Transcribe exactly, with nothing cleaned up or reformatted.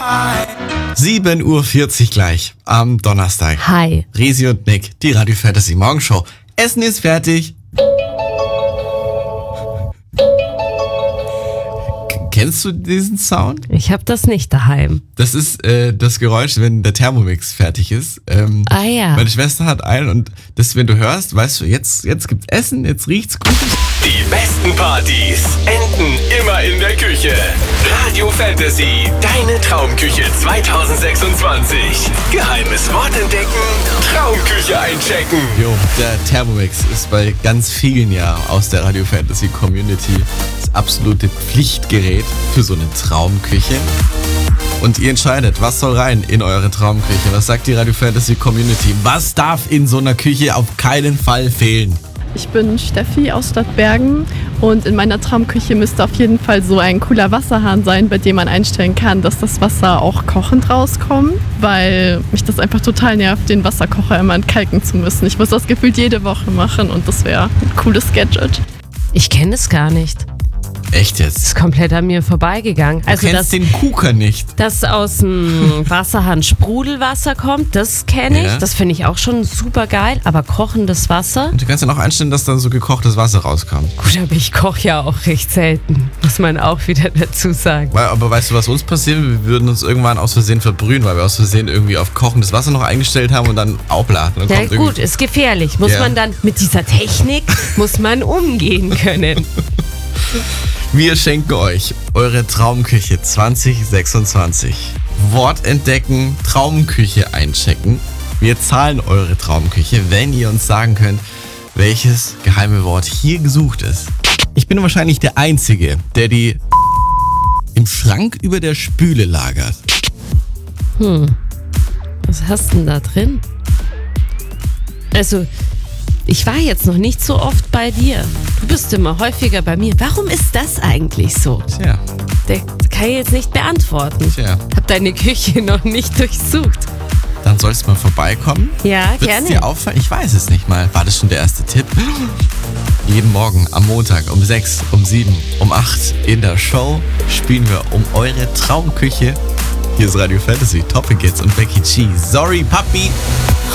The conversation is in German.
sieben Uhr vierzig gleich am Donnerstag. Hi. Resi und Nick, die Radio Fantasy Morgenshow. Essen ist fertig. K- Kennst du diesen Sound? Ich hab das nicht daheim. Das ist äh, das Geräusch, wenn der Thermomix fertig ist. Ähm, Ah ja. Meine Schwester hat einen und das, wenn du hörst, weißt du, jetzt, jetzt gibt's Essen, jetzt riecht's gut. Die besten Partys enden immer in der Küche. Radio Fantasy, deine Traumküche zwanzig sechsundzwanzig. Geheimes Wort entdecken, Traumküche einchecken. Jo, der Thermomix ist bei ganz vielen ja aus der Radio Fantasy Community das absolute Pflichtgerät für so eine Traumküche. Und ihr entscheidet, was soll rein in eure Traumküche? Was sagt die Radio Fantasy Community? Was darf in so einer Küche auf keinen Fall fehlen? Ich bin Steffi aus Stadtbergen und in meiner Traumküche müsste auf jeden Fall so ein cooler Wasserhahn sein, bei dem man einstellen kann, dass das Wasser auch kochend rauskommt, weil mich das einfach total nervt, den Wasserkocher immer entkalken zu müssen. Ich muss das gefühlt jede Woche machen und das wäre ein cooles Gadget. Ich kenne es gar nicht. Echt jetzt? Ist komplett an mir vorbeigegangen. Du Also kennst das, den Kuka nicht. das aus dem Wasserhahn Sprudelwasser kommt, das kenne ich. Ja. Das finde ich auch schon super geil. Aber kochendes Wasser? Und du kannst ja noch einstellen, dass dann so gekochtes Wasser rauskommt. Gut, aber ich koche ja auch recht selten. Muss man auch wieder dazu sagen. Weil, aber weißt du, was uns passiert? Wir würden uns irgendwann aus Versehen verbrühen, weil wir aus Versehen irgendwie auf kochendes Wasser noch eingestellt haben und dann aufladen. Dann Ja kommt gut, ist gefährlich. Muss Ja. man dann mit dieser Technik, muss man umgehen können. Wir schenken euch eure Traumküche zwanzig sechsundzwanzig. Wort entdecken, Traumküche einchecken. Wir zahlen eure Traumküche, wenn ihr uns sagen könnt, welches geheime Wort hier gesucht ist. Ich bin wahrscheinlich der Einzige, der die im Schrank über der Spüle lagert. Was hast du denn da drin? Also, ich war jetzt noch nicht so oft bei dir. Du bist immer häufiger bei mir. Warum ist das eigentlich so? Tja, Der kann ich jetzt nicht beantworten. tja. Hab deine Küche noch nicht durchsucht. Dann sollst du mal vorbeikommen. Ja, Wird es gerne. dir auffallen? Ich weiß es nicht mal. War das schon der erste Tipp? Jeden Morgen am Montag um sechs, um sieben, um acht in der Show spielen wir um eure Traumküche. Hier ist Radio Fantasy, Topic Kids und Becky G. Sorry, Papi.